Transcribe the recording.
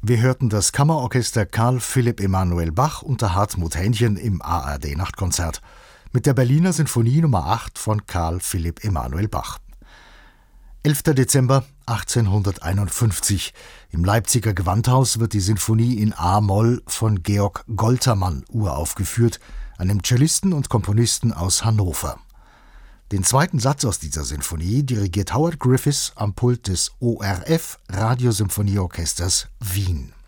Wir hörten das Kammerorchester Carl Philipp Emanuel Bach unter Hartmut Hähnchen im ARD-Nachtkonzert mit der Berliner Sinfonie Nummer 8 von Carl Philipp Emanuel Bach. 11. Dezember 1851. Im Leipziger Gewandhaus wird die Sinfonie in A-Moll von Georg Goltermann uraufgeführt, einem Cellisten und Komponisten aus Hannover. Den zweiten Satz aus dieser Sinfonie dirigiert Howard Griffiths am Pult des ORF Radiosymphonieorchesters Wien.